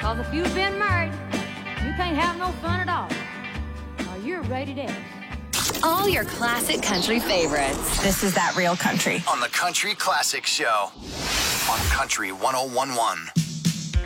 Because if you've been married, you can't have no fun at all. Now you're rated X. All your classic country favorites. This is That Real Country. On the Country Classic Show on Country 101.1.